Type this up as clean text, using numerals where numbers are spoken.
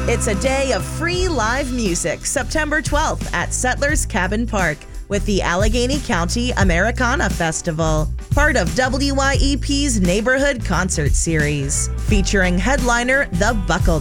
It's a day of free live music, September 12th at Settlers Cabin Park with the Allegheny County Americana Festival, part of WYEP's Neighborhood Concert Series, featuring headliner The Buckle